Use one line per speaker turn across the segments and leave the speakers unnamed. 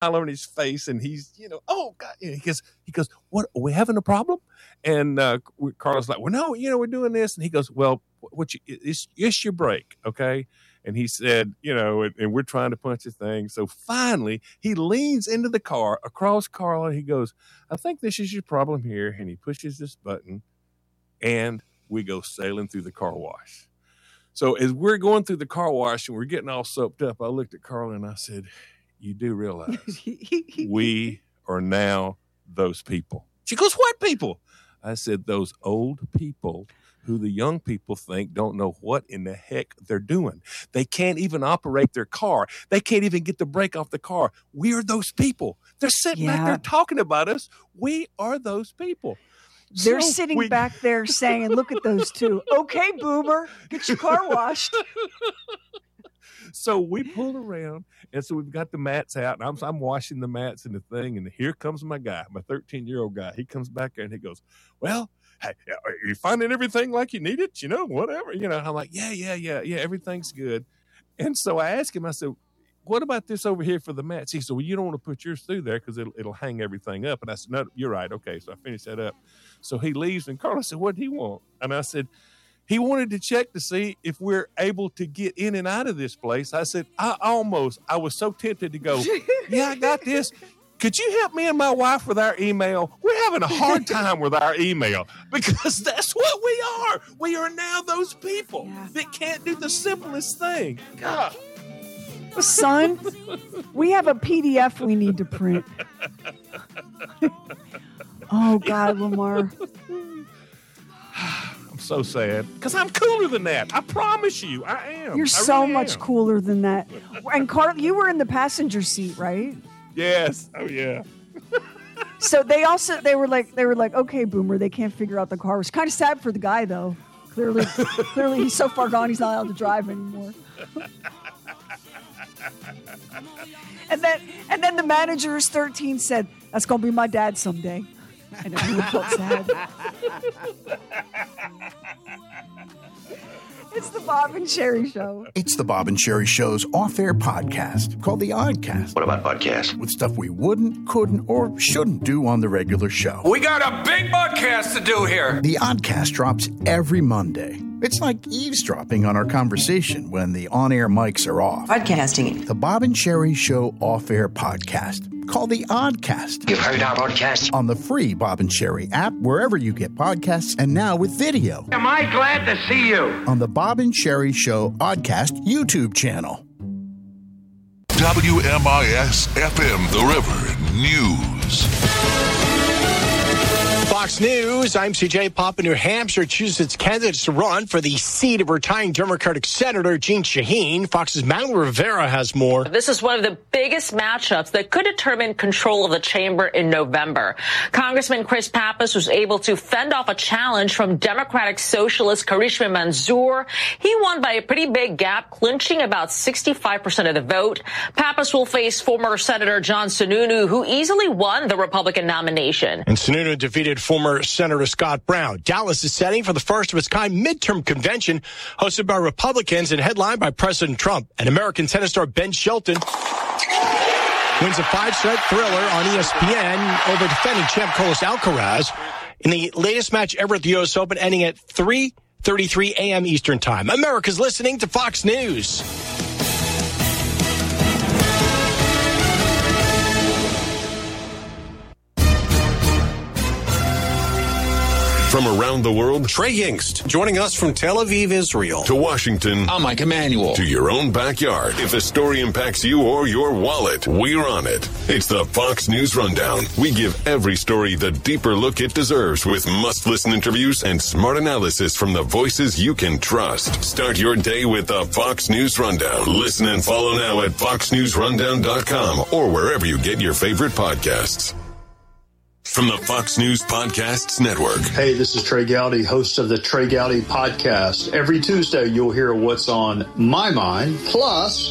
on his face, and he's, oh God, he goes, what, are we having a problem? And Carlos like, well, no, we're doing this. And he goes, well, it's your break, okay? And he said, and we're trying to punch a thing. So finally, he leans into the car across Carla. He goes, I think this is your problem here. And he pushes this button, and we go sailing through the car wash. So as we're going through the car wash and we're getting all soaped up, I looked at Carla and I said, you do realize we are now those people. She goes, what people? I said, those old people who the young people think don't know what in the heck they're doing. They can't even operate their car. They can't even get the brake off the car. We are those people. They're sitting back there talking about us. We are those people.
They're sitting back there saying, look at those two. Okay, boomer, get your car washed.
So we pulled around, and so we've got the mats out, and I'm washing the mats and the thing, and here comes my guy, my 13-year-old guy. He comes back there, and he goes, well, hey, are you finding everything like you need it? Whatever. I'm like, yeah, everything's good. And so I asked him, I said, what about this over here for the mats? He said, well, you don't want to put yours through there because it'll hang everything up. And I said, no, you're right. Okay, so I finished that up. So he leaves, and Carlos said, what did he want? And I said, he wanted to check to see if we're able to get in and out of this place. I said, I was so tempted to go, yeah, I got this. Could you help me and my wife with our email? We're having a hard time with our email because that's what we are. We are now those people that can't do the simplest thing. God.
Son, we have a PDF we need to print. Oh, God, Lamar.
I'm so sad because I'm cooler than that. I promise you, I am.
You're so much cooler than that. And Carl, you were in the passenger seat, right?
Yes. Oh, yeah.
So they were like, okay, boomer, they can't figure out the car. It was kind of sad for the guy, though. Clearly he's so far gone, he's not allowed to drive anymore. And then the manager's 13 said, that's going to be my dad someday. And everyone felt sad. It's the Bob and Sherry Show.
It's the Bob and Sherry Show's off-air podcast called The Oddcast.
What about podcasts?
With stuff we wouldn't, couldn't, or shouldn't do on the regular show.
We got a big podcast to do here.
The Oddcast drops every Monday. It's like eavesdropping on our conversation when the on-air mics are off.
Podcasting.
The Bob and Sherry Show off-air podcast called The Oddcast.
You've heard our podcast?
On the free Bob and Sherry app, wherever you get podcasts, and now with video.
Am I glad to see you?
On the Bob and Sherry Show Oddcast YouTube channel.
WMIS-FM, The River News.
Fox News, I'm CJ Papa. New Hampshire chooses its candidates to run for the seat of retiring Democratic Senator Jeanne Shaheen. Fox's Manuel Rivera has more.
This is one of the biggest matchups that could determine control of the chamber in November. Congressman Chris Pappas was able to fend off a challenge from Democratic Socialist Karishma Manzoor. He won by a pretty big gap, clinching about 65% of the vote. Pappas will face former Senator John Sununu, who easily won the Republican nomination.
And Sununu defeated former Senator Scott Brown. Dallas is setting for the first of its kind midterm convention hosted by Republicans and headlined by President Trump. And American tennis star Ben Shelton wins a 5-set thriller on ESPN over defending champ Carlos Alcaraz in the latest match ever at the U.S. Open, ending at 3:33 a.m. Eastern Time. America's listening to Fox News.
From around the world,
Trey Yingst, joining us from Tel Aviv, Israel.
To Washington,
I'm Mike Emanuel.
To your own backyard. If the story impacts you or your wallet, we're on it. It's the Fox News Rundown. We give every story the deeper look it deserves with must-listen interviews and smart analysis from the voices you can trust. Start your day with the Fox News Rundown. Listen and follow now at foxnewsrundown.com or wherever you get your favorite podcasts. From the Fox News Podcasts Network.
Hey, this is Trey Gowdy, host of the Trey Gowdy Podcast. Every Tuesday, you'll hear what's on my mind. Plus,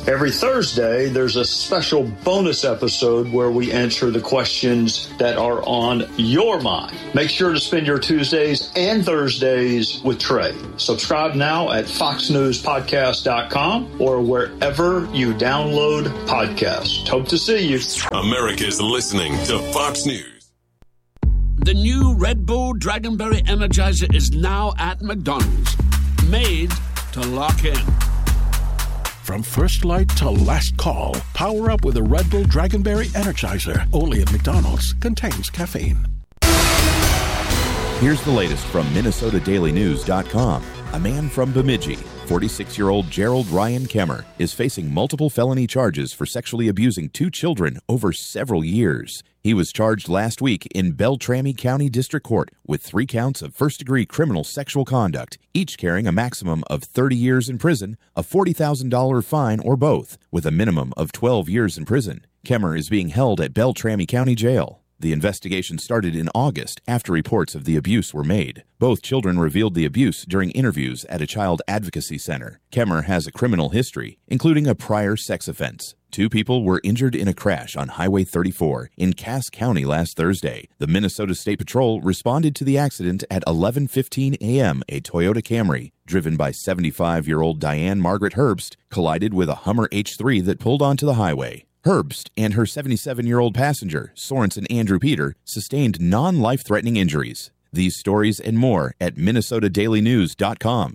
Every Thursday, there's a special bonus episode where we answer the questions that are on your mind. Make sure to spend your Tuesdays and Thursdays with Trey. Subscribe now at foxnewspodcast.com or wherever you download podcasts. Hope to see you.
America's listening to Fox News.
The new Red Bull Dragonberry Energizer is now at McDonald's. Made to lock in.
From first light to last call, power up with a Red Bull Dragonberry Energizer. Only at McDonald's. Contains caffeine.
Here's the latest from MinnesotaDailyNews.com. A man from Bemidji, 46-year-old Gerald Ryan Kemmer, is facing multiple felony charges for sexually abusing 2 children over several years. He was charged last week in Beltrami County District Court with 3 counts of first-degree criminal sexual conduct, each carrying a maximum of 30 years in prison, a $40,000 fine, or both, with a minimum of 12 years in prison. Kemmer is being held at Beltrami County Jail. The investigation started in August after reports of the abuse were made. Both children revealed the abuse during interviews at a child advocacy center. Kemmer has a criminal history, including a prior sex offense. 2 people were injured in a crash on Highway 34 in Cass County last Thursday. The Minnesota State Patrol responded to the accident at 11:15 a.m. A Toyota Camry, driven by 75-year-old Diane Margaret Herbst, collided with a Hummer H3 that pulled onto the highway. Herbst and her 77-year-old passenger, Sorensen Andrew Peter, sustained non-life-threatening injuries. These stories and more at MinnesotaDailyNews.com.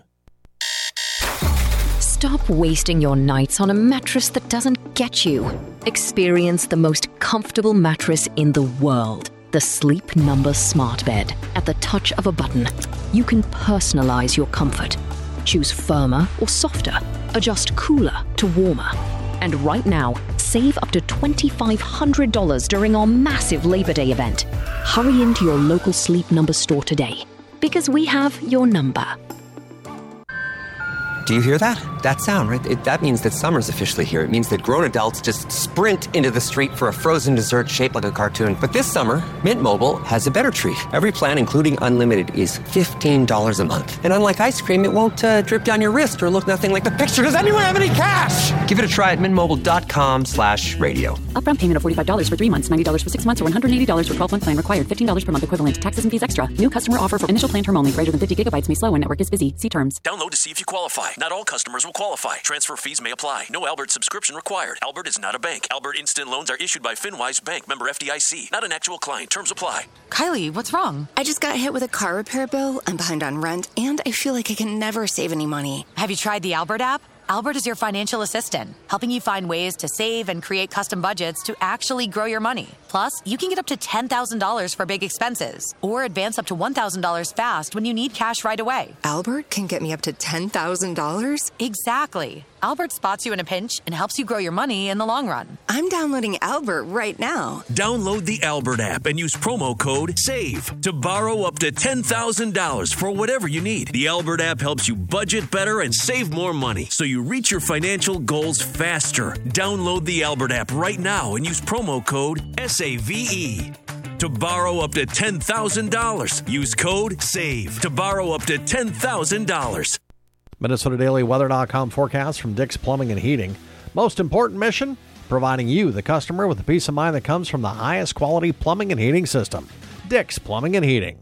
Stop wasting your nights on a mattress that doesn't get you. Experience the most comfortable mattress in the world. The Sleep Number Smart Bed. At the touch of a button, you can personalize your comfort. Choose firmer or softer. Adjust cooler to warmer. And right now, save up to $2,500 during our massive Labor Day event. Hurry into your local Sleep Number store today, because we have your number.
Do you hear that? That sound, right? That means that summer's officially here. It means that grown adults just sprint into the street for a frozen dessert shaped like a cartoon. But this summer, Mint Mobile has a better treat. Every plan, including unlimited, is $15 a month. And unlike ice cream, it won't drip down your wrist or look nothing like the picture. Does anyone have any cash? Give it a try at mintmobile.com/radio.
Upfront payment of $45 for 3 months, $90 for 6 months, or $180 for 12-month plan required. $15 per month equivalent. Taxes and fees extra. New customer offer for initial plan term only. Greater than 50 gigabytes may slow when network is busy. See terms.
Download to see if you qualify. Not all customers will qualify. Transfer fees may apply. No Albert subscription required. Albert is not a bank. Albert Instant Loans are issued by FinWise Bank, member FDIC. Not an actual client. Terms apply.
Kylie, what's wrong? I just got hit with a car repair bill. I'm behind on rent, and I feel like I can never save any money.
Have you tried the Albert app? Albert is your financial assistant, helping you find ways to save and create custom budgets to actually grow your money. Plus, you can get up to $10,000 for big expenses, or advance up to $1,000 fast when you need cash right away.
Albert can get me up to $10,000?
Exactly. Albert spots you in a pinch and helps you grow your money in the long run.
I'm downloading Albert right now.
Download the Albert app and use promo code SAVE to borrow up to $10,000 for whatever you need. The Albert app helps you budget better and save more money, so you reach your financial goals faster. Download the Albert app right now and use promo code SAVE to borrow up to $10,000. Use code SAVE to borrow up to $10,000.
MinnesotaDailyWeather.com forecast from Dick's Plumbing and Heating. Most important mission, providing you, the customer, with the peace of mind that comes from the highest quality plumbing and heating system. Dick's Plumbing and Heating.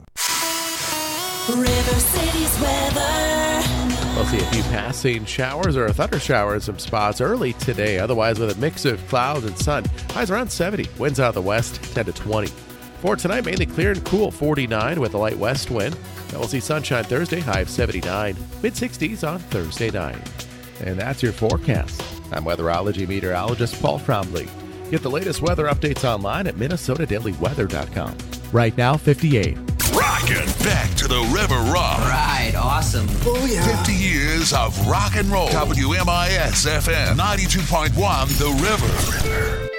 River City's weather.
We'll see a few passing showers or a thunder shower in some spots early today. Otherwise, with a mix of clouds and sun. Highs around 70. Winds out of the west, 10 to 20. For tonight, mainly clear and cool, 49 with a light west wind. Then we'll see sunshine Thursday, high of 79. Mid-60s on Thursday night. And that's your forecast. I'm weatherology meteorologist Paul Fromley. Get the latest weather updates online at MinnesotaDailyWeather.com. Right now, 58.
Rockin' back to the River Rock.
Right, awesome.
Oh, yeah. 50 years of rock and roll. WMIS FM 92.1 The River.